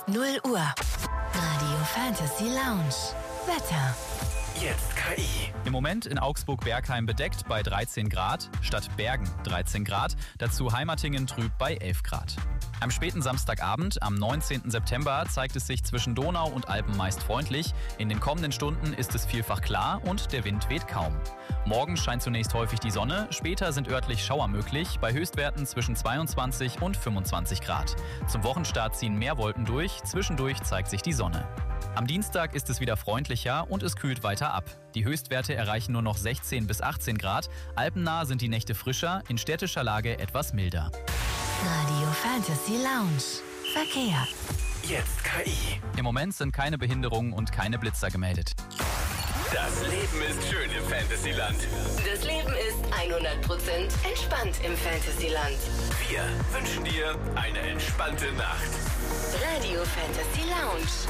0 Uhr. Radio Fantasy Lounge. Wetter. Jetzt KI. Im Moment in Augsburg-Bergheim bedeckt bei 13 Grad, Stadt Bergen 13 Grad, dazu Heimatingen trüb bei 11 Grad. Am späten Samstagabend, am 19. September, zeigt es sich zwischen Donau und Alpen meist freundlich. In den kommenden Stunden ist es vielfach klar und der Wind weht kaum. Morgen scheint zunächst häufig die Sonne, später sind örtlich Schauer möglich, bei Höchstwerten zwischen 22 und 25 Grad. Zum Wochenstart ziehen mehr Wolken durch, zwischendurch zeigt sich die Sonne. Am Dienstag ist es wieder freundlicher und es kühlt weiter ab. Die Höchstwerte erreichen nur noch 16 bis 18 Grad. Alpennah sind die Nächte frischer, in städtischer Lage etwas milder. Radio Fantasy Lounge. Verkehr. Jetzt KI. Im Moment sind keine Behinderungen und keine Blitzer gemeldet. Das Leben ist schön im Fantasyland. Das Leben ist 100% entspannt im Fantasyland. Wir wünschen dir eine entspannte Nacht. Radio Fantasy Lounge.